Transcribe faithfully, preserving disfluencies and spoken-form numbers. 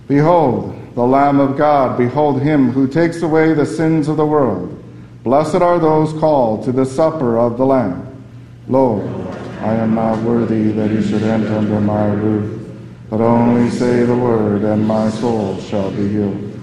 Behold, the Lamb of God, behold him who takes away the sins of the world. Blessed are those called to the supper of the Lamb. Lo, I am not worthy that you should enter under my roof, but only say the word, and my soul shall be healed.